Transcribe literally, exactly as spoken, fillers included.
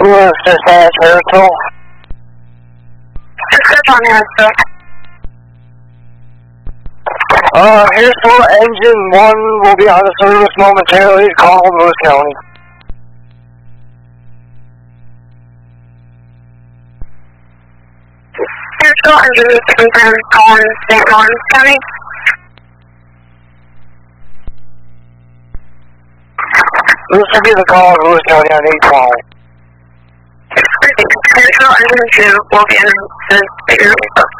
Lewis Dispatch, Airtel. Dispatch on Airtel. Uh, here's for engine one will be out of service momentarily. Call Lewis County. Airtel engine confirmed calling Saint Lawrence County. This will be the call of Lewis County on eight twelve. Airtel engine two will be in the bigger vehicle.